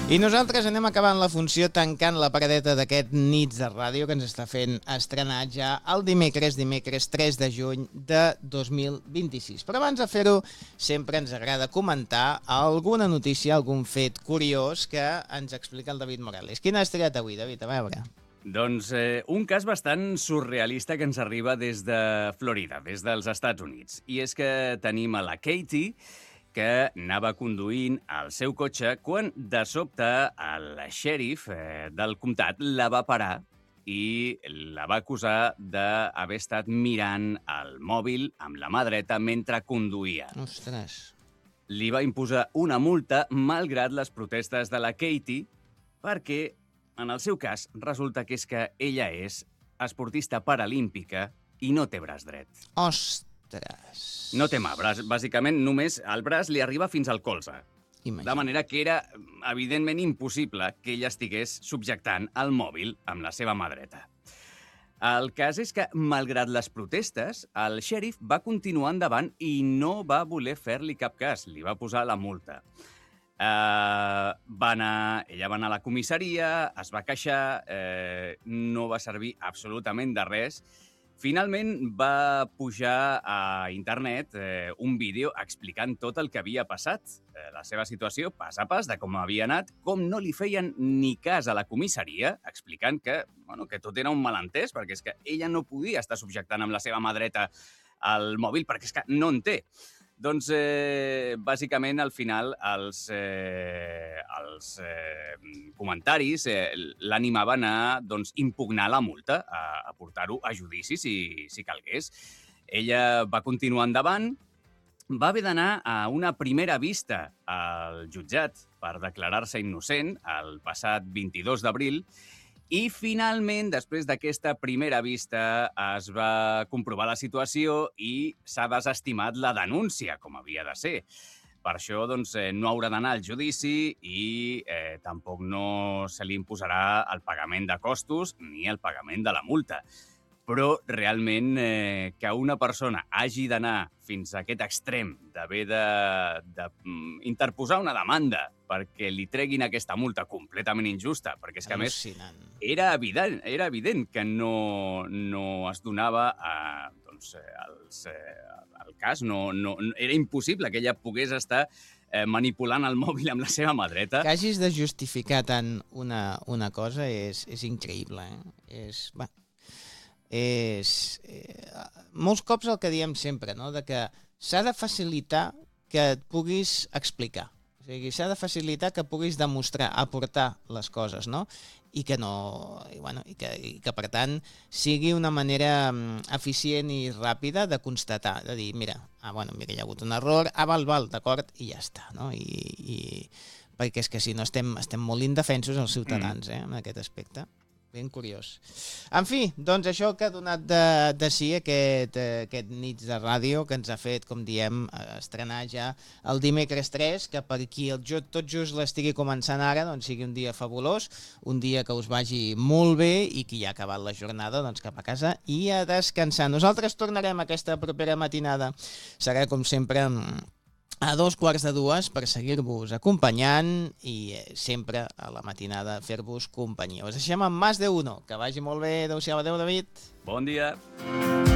I nosaltres anem acabant la funció tancant la paradeta d'aquest Nits de Ràdio que ens està fent estrenar ja el dimecres 3 de juny de 2026. Però abans de fer-ho, sempre ens agrada comentar alguna notícia, algun fet curiós que ens explica el David Morales. Quina has triat avui, David? A veure. Doncs un cas bastant surrealista que ens arriba des de Florida, des dels Estats Units. I és que tenim a la Katie, que anava conduint el seu cotxe quan, de sobte, el xèrif del comtat la va parar i la va acusar d'haver estat mirant el mòbil amb la mà dreta mentre conduïa. Ostres. Li va imposar una multa malgrat les protestes de la Katie perquè, en el seu cas, resulta que és que ella és esportista paralímpica i no té braç dret. Ostres. No té mà, bàsicament només el braç li arriba fins al colze. Imagina. De manera que era, evidentment, impossible que ella estigués subjectant el mòbil amb la seva mà dreta. El cas és que, malgrat les protestes, el xèrif va continuar endavant i no va voler fer-li cap cas, li va posar la multa. Ella va anar a la comissaria, es va queixar, no va servir absolutament de res. Finalment va pujar a internet un vídeo explicant tot el que havia passat, la seva situació pas a pas de com havia anat, com no li feien ni cas a la comissaria, explicant que tot era un malentès, perquè és que ella no podia estar subjectant amb la seva mà dreta el mòbil, perquè és que no en té. Doncs, bàsicament, al final, els comentaris l'animaven a impugnar la multa, a portar-ho a judici si calgués. Ella va continuar endavant, va haver d'anar a una primera vista al jutjat per declarar-se innocent el passat 22 d'abril, i, finalment, després d'aquesta primera vista, es va comprovar la situació i s'ha desestimat la denúncia, com havia de ser. Per això, no haurà d'anar al judici i tampoc no se li imposarà el pagament de costos ni el pagament de la multa. Però, realment, que una persona hagi d'anar fins a aquest extrem d'haver d'interposar una demanda perquè li treguin aquesta multa completament injusta, perquè és que, a més, era evident que no es donava el cas, era impossible que ella pogués estar manipulant el mòbil amb la seva mà dreta. Que hagis de justificar tant una cosa és increïble. Molts cops el que diem sempre, no? De que s'ha de facilitar que et puguis explicar. O sigui, s'ha de facilitar que puguis demostrar, aportar les coses, no? I que per tant sigui una manera eficient i ràpida de constatar, de dir, mira, hi ha hagut un error, val, d'acord, i ja està, no? Perquè és que si no estem molt indefensos els ciutadans, en aquest aspecte. Ben curiós. En fi, doncs això que ha donat de si aquest Nits de Ràdio que ens ha fet, com diem, estrenar ja el dimecres 3, que per qui tot just l'estigui començant ara, doncs sigui un dia fabulós, un dia que us vagi molt bé i qui ja ha acabat la jornada, doncs cap a casa i a descansar. Nosaltres tornarem aquesta propera matinada. Serà, com sempre, a 2:45 per seguir-vos acompanyant i sempre a la matinada fer-vos companyia. Us deixem amb Más de Uno. Que vagi molt bé. Adéu-siau. Adéu, David. Bon dia.